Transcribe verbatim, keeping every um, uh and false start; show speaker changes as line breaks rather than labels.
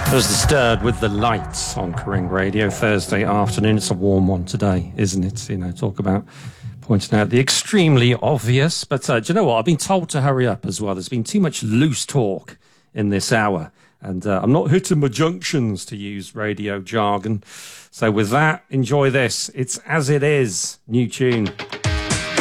There's the Stirred with the Lights on Karing Radio Thursday afternoon. It's a warm one today, isn't it? You know, talk about pointing out the extremely obvious. But uh, do you know what? I've been told to hurry up as well. There's been too much loose talk in this hour. And uh, I'm not hitting my junctions, to use radio jargon. So with that, enjoy this. It's As It Is, new tune.